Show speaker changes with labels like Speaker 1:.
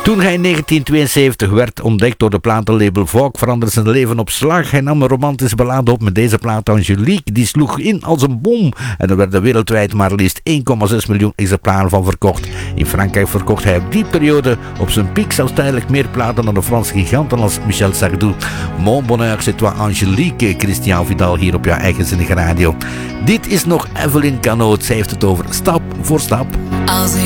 Speaker 1: Toen hij in 1972 werd ontdekt door de platenlabel Vogue, veranderde zijn leven op slag. Hij nam een romantische ballade op met deze plaat Angelique. Die sloeg in als een bom. En er werden wereldwijd maar liefst 1,6 miljoen exemplaren van verkocht. In Frankrijk verkocht hij op die periode op zijn piek zelfs tijdelijk meer platen dan de Franse giganten als Michel Sardou. Mon bonheur, c'est toi Angelique, Christian Vidal hier op jouw eigenzinnige radio. Dit is nog Evelyn Canoot. Zij heeft het over stap voor stap.
Speaker 2: Als